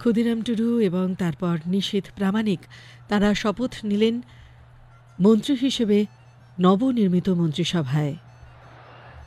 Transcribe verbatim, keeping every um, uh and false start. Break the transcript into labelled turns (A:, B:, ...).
A: ক্ষুদিরাম টুডু এবং তারপর নিশীথ প্রামাণিক তারা শপথ নিলেন মন্ত্রী হিসেবে নবনির্মিত মন্ত্রিসভায়।